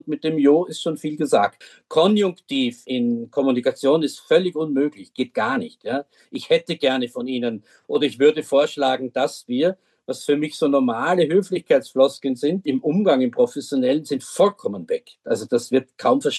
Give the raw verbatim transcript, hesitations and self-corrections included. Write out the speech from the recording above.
mit dem Jo ist schon viel gesagt. Konjunktiv in Kommunikation ist völlig unmöglich, geht gar nicht. Ja? Ich hätte gerne von Ihnen oder ich würde vorschlagen, dass wir, was für mich so normale Höflichkeitsfloskeln sind, im Umgang, im Professionellen, sind vollkommen weg. Also das wird kaum verstanden.